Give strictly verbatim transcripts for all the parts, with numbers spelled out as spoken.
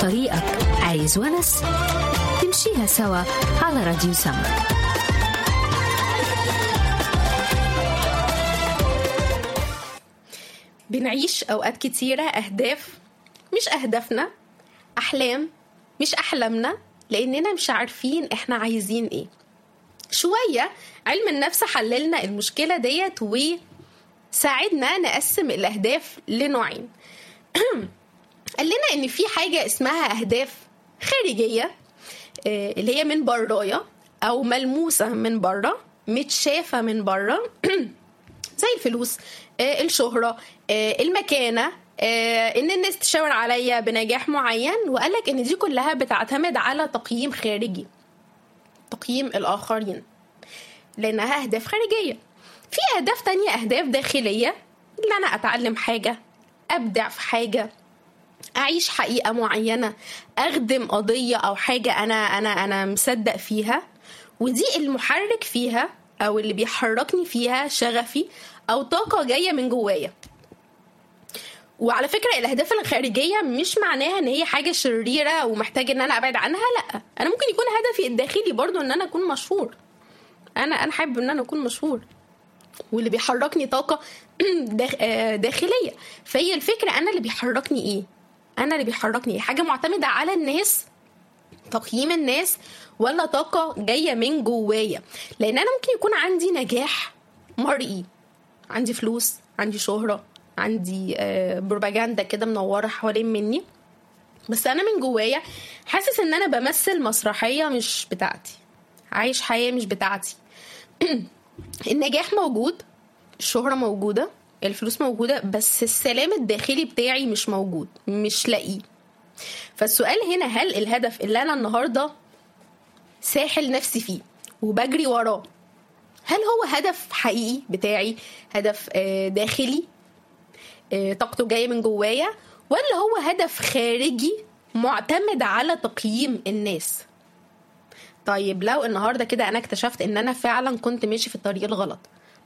طريقك. عايز ونس؟ تمشيها سوا على راديو سما. بنعيش أوقات كتيرة أهداف مش أهدافنا، أحلام مش أحلامنا، لأننا مش عارفين إحنا عايزين إيه. شوية علم النفس حللنا المشكلة ديت وساعدنا نقسم الأهداف لنوعين. قال لنا إن في حاجة اسمها أهداف خارجية اللي هي من برايا أو ملموسة من برا، متشافة من برا، زي الفلوس، الشهرة، المكانة، ان الناس تشاور عليا بنجاح معين. وقالك ان دي كلها بتعتمد على تقييم خارجي، تقييم الآخرين، لأنها أهداف خارجية. في أهداف تانية أهداف داخلية، اللي أنا أتعلم حاجة، أبدع في حاجة، أعيش حقيقة معينة، أخدم قضية أو حاجة أنا أنا أنا مصدق فيها، ودي المحرك فيها أو اللي بيحركني فيها شغفي أو طاقة جاية من جوايا. وعلى فكرة الأهداف الخارجية مش معناها إن هي حاجة شريرة ومحتاج إن أنا أبعد عنها، لأ، أنا ممكن يكون هدفي الداخلي برضو إن أنا أكون مشهور. أنا أنا حابب إن أنا أكون مشهور، واللي بيحركني طاقة داخلية. فهي الفكرة أنا اللي بيحركني إيه؟ أنا اللي بيحركني إيه؟ حاجة معتمدة على الناس، تقييم الناس، ولا طاقة جاية من جوايا؟ لأن أنا ممكن يكون عندي نجاح مرئي، عندي فلوس، عندي شهرة، عندي بروباجندا كده منورة حوالين مني، بس أنا من جوايا حاسس إن أنا بمثل مسرحية مش بتاعتي، عايش حياة مش بتاعتي. النجاح موجود، الشهرة موجودة، الفلوس موجودة، بس السلام الداخلي بتاعي مش موجود، مش لاقيه. فالسؤال هنا، هل الهدف اللي أنا النهاردة ساحل نفسي فيه وبجري وراه، هل هو هدف حقيقي بتاعي، هدف داخلي طاقته جاية من جوايا، ولا هو هدف خارجي معتمد على تقييم الناس؟ طيب لو النهاردة كده أنا اكتشفت إن أنا فعلا كنت ماشي في الطريق الغلط،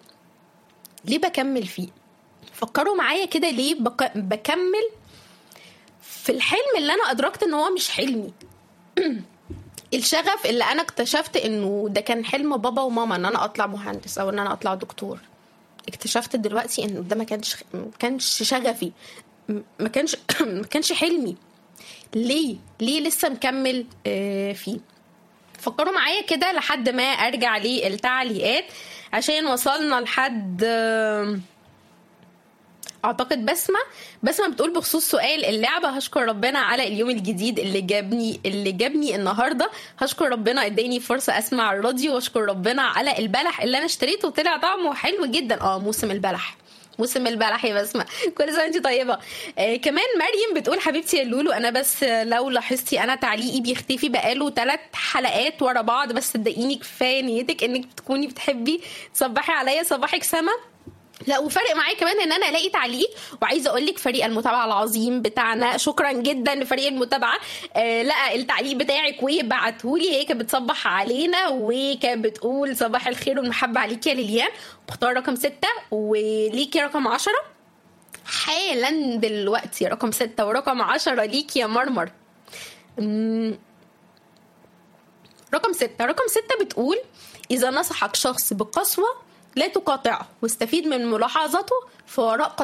ليه بكمل فيه؟ فكروا معايا كده، ليه بك... بكمل في الحلم اللي أنا أدركت إن هو مش حلمي؟ الشغف اللي أنا اكتشفت إنه ده كان حلم بابا وماما، إن أنا أطلع مهندس أو إن أنا أطلع دكتور، اكتشفت دلوقتي إنه ده ما كانش ما كانش شغفي، ما كانش ما كانش حلمي. ليه ليه لسه مكمل فيه؟ فكروا معايا كده لحد ما أرجع للتعليقات، عشان وصلنا لحد اعتقد بسمة بسمة بتقول بخصوص سؤال اللعبة: هشكر ربنا على اليوم الجديد اللي جابني اللي جابني النهاردة. هشكر ربنا اداني فرصة اسمع الراديو، واشكر ربنا على البلح اللي انا اشتريته وطلع طعمه حلو جدا. اه موسم البلح، موسم البلح يا بسمة، كل سنة انت طيبة. آه كمان مريم بتقول: حبيبتي يا لولو، انا بس لو لاحظتي انا تعليقي بيختفي بقاله ثلاث حلقات ورا بعض، بس صدقيني كفاية نيتك انك تكوني بتحبي تصبحي عليا. صباحك سما. لا وفرق معايا كمان ان انا الاقي تعليق. وعايزه اقول لك فريق المتابعه العظيم بتاعنا، شكرا جدا لفريق المتابعه، آه لقى التعليق بتاعك وبعتهولي. هي كانت بتصبح علينا وكانت بتقول: صباح الخير والمحبه عليكي يا ليليان. بختار رقم ستة وليكي رقم عشرة حالا دلوقتي. رقم ستة ورقم عشرة ليكي يا مرمر. رقم ستة رقم ستة بتقول: إذا نصحك شخص بقسوة لا تقاطعه، واستفيد من ملاحظته، فوراء